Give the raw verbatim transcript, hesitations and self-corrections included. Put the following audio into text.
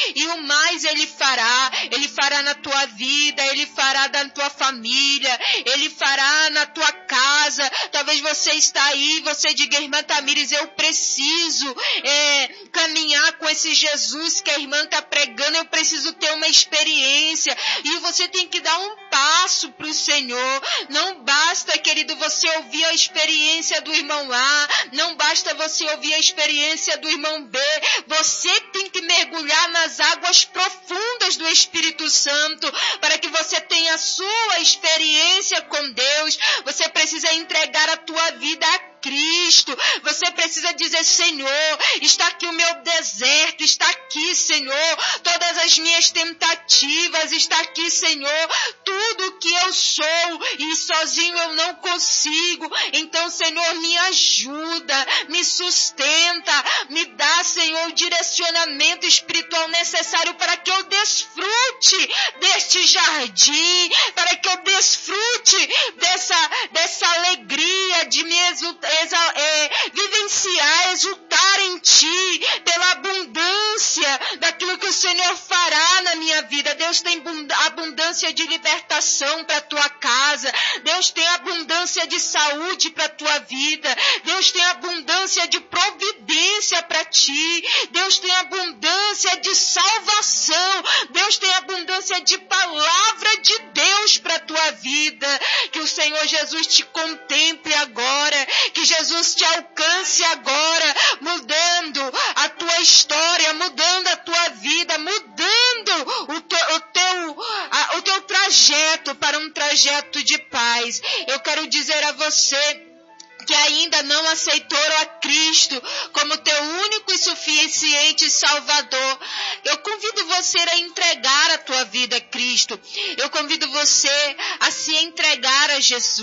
e o mais Ele fará. Ele fará na tua vida, Ele fará na tua família, Ele fará na tua casa. Talvez você está aí, você diga, irmã Tamires, eu preciso é, caminhar com esse Jesus que a irmã está pregando, eu preciso ter uma experiência. E você tem que dar um passo para o Senhor. Não basta, querido, você ouvir a experiência do irmão A, não basta você ouvir a experiência do irmão B, você tem que mergulhar nas águas profundas do Espírito Santo, para que você tenha a sua experiência com Deus. Você precisa entregar a tua vida a Cristo. Você precisa dizer, Senhor, está aqui o meu deserto, está aqui, Senhor, todas as minhas tentativas, está aqui, Senhor, tudo que eu sou e sozinho eu não consigo. Então, Senhor, me ajuda, me sustenta, me dá, Senhor, o direcionamento espiritual necessário para que eu desfrute deste jardim, para que eu desfrute dessa, dessa alegria de me exultar, Exa, é, vivenciar, exultar em Ti, pela abundância daquilo que o Senhor fará na minha vida. Deus tem abundância de libertação para a tua casa, Deus tem abundância de saúde para a tua vida, Deus tem abundância de providência para ti, Deus tem abundância de salvação, Deus tem abundância de palavra de Deus para a tua vida. Que o Senhor Jesus te contemple agora, que Jesus te alcance agora, mudando a tua história, mudando a tua vida, mudando o teu, o teu, a, o teu trajeto para um trajeto de paz. Eu quero dizer a você que ainda não aceitou a Cristo como teu único e suficiente Salvador, eu convido você a entregar a tua vida a Cristo. Eu convido você a se entregar a Jesus.